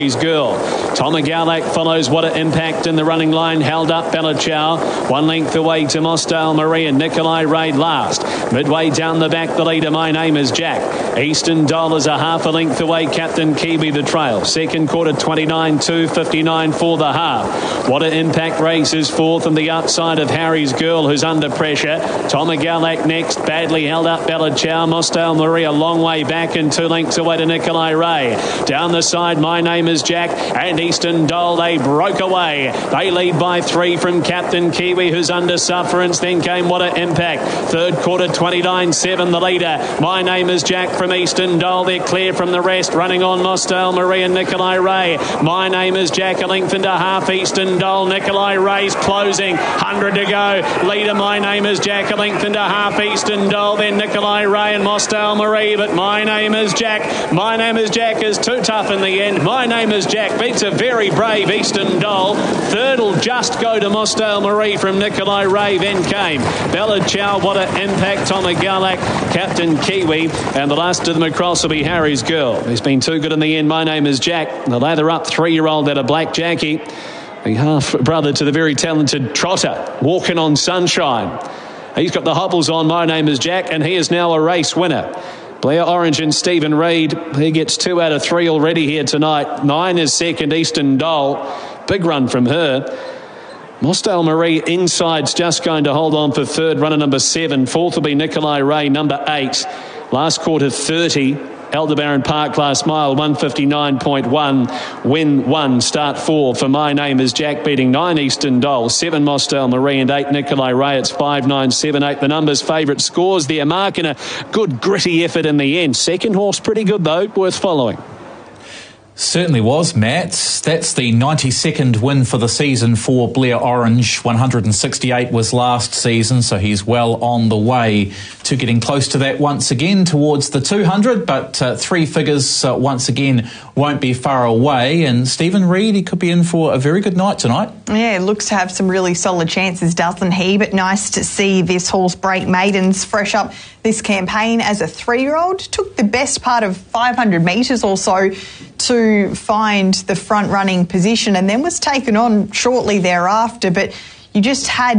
His girl. Tom Garlack follows. What an impact in the running line. Held up Bella Chow. 1 length away to Mosdale Marie and Nikolai Ray last. Midway down the back, the leader, My Name Is Jack. Eastern Doll is a half a length away. Captain Kiwi the trail. Second quarter 29.259 for the half. What an impact race is fourth on the outside of Harry's Girl, who's under pressure. Tom Garlack next. Badly held up Bella Chow. Mosdale Marie a long way back and 2 lengths away to Nikolai Ray. Down the side, My Name Is Jack and Eastern Doll, they broke away. They lead by 3 from Captain Kiwi, who's under sufferance. Then came What an Impact. Third quarter 29.7 the leader. My Name Is Jack from Eastern Doll. They're clear from the rest. Running on Mosdale Marie and Nikolai Ray. My Name Is Jack a length and a half. Eastern Doll. Nikolai Ray's closing. 100 to go. Leader My Name Is Jack a length and a half. Eastern Doll. Then Nikolai Ray and Mosdale Marie. But My Name Is Jack. My Name Is Jack is too tough in the end. My Name Is Jack beats a very brave Eastern Doll. Third will just go to Mosdale Marie from Nikolai Ray. Then came Bella Chow. What an impact. Tom Garlack, Captain Kiwi, and the last of them across will be Harry's Girl. He's been too good in the end. My Name Is Jack. The lather up 3-year-old at a Black Jackie, the half brother to the very talented trotter, Walking on Sunshine. He's got the hobbles on My Name Is Jack, and he is now a race winner. Blair Orange and Stephen Reid, he gets 2 out of 3 already here tonight. 9 is second, Eastern Doll. Big run from her. Mosdale Marie inside's just going to hold on for third, runner number 7. Fourth will be Nikolai Ray, number 8. Last quarter 30. Aldebaran Park last mile, 159.1. Win 1, start 4 for My Name Is Jack, beating 9 Eastern Doll, 7 Mosdale Marie and 8 Nikolai Ray. It's 5, 9, 7, 8. The numbers favourite scores there, marking a good gritty effort in the end. Second horse pretty good though, worth following. Certainly was, Matt. That's the 92nd win for the season for Blair Orange. 168 was last season, so he's well on the way to getting close to that once again towards the 200, but 3 figures once again won't be far away. And Stephen Reid, he could be in for a very good night tonight. Yeah, looks to have some really solid chances, doesn't he? But nice to see this horse break maidens fresh up this campaign as a 3-year-old. Took the best part of 500 metres or so to find the front running position and then was taken on shortly thereafter. But you just had